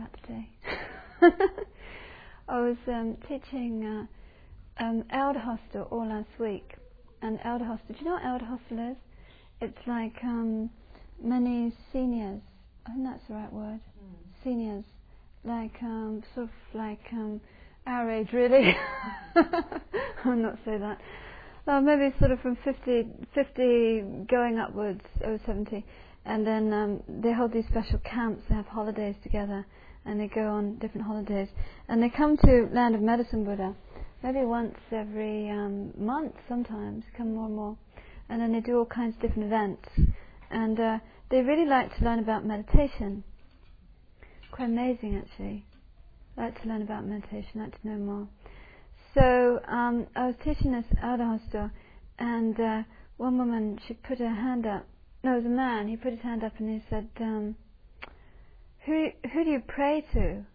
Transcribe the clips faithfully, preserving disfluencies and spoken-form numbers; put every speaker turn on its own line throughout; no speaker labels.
about today. I was um, teaching uh, um, Elder Hostel all last week. And Elder Hostel, do you know what Elder Hostel is? It's like um, many seniors, I think that's the right word, mm. seniors, like um, sort of like um, our age really. I'll not say that. Well, maybe sort of from fifty, fifty going upwards, over seventy. And then um, they hold these special camps, they have holidays together, and they go on different holidays. And they come to Land of Medicine Buddha, maybe once every um, month sometimes, come more and more. And then they do all kinds of different events. And uh, they really like to learn about meditation. Quite amazing actually. Like to learn about meditation, like to know more. So um, I was teaching this Elder Hostel, and uh, one woman, she put her hand up. No, it was a man. He put his hand up and he said, um, "Who who do you pray to?"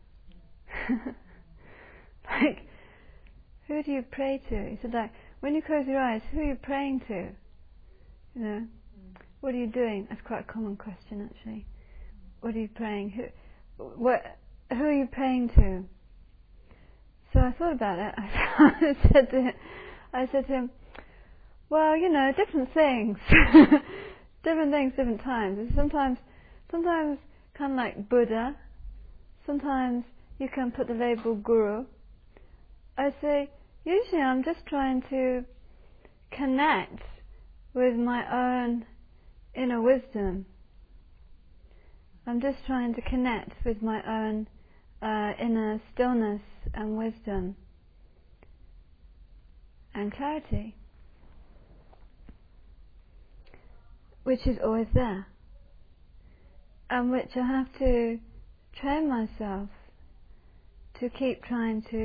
Like, who do you pray to? He said, like, when you close your eyes, who are you praying to? You know, mm. what are you doing? That's quite a common question actually. What are you praying? Who, what? Who are you praying to? So I thought about it. I said to him, I said to him, well, you know, different things, different things, different times. Sometimes, sometimes kind of like Buddha. Sometimes you can put the label Guru. I say, usually I'm just trying to connect with my own inner wisdom. I'm just trying to connect with my own uh, inner stillness and wisdom and clarity, which is always there, and which I have to train myself to keep trying to